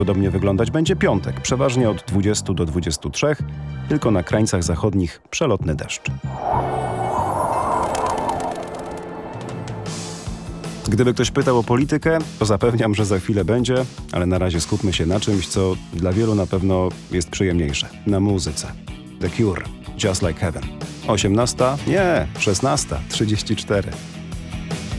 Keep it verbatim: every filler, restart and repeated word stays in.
Podobnie wyglądać będzie piątek, przeważnie od dwudziestu do dwudziestu trzech, tylko na krańcach zachodnich przelotny deszcz. Gdyby ktoś pytał o politykę, to zapewniam, że za chwilę będzie, ale na razie skupmy się na czymś, co dla wielu na pewno jest przyjemniejsze. Na muzyce. The Cure, Just Like Heaven. osiemnasta? Nie, szesnasta, trzydzieści cztery.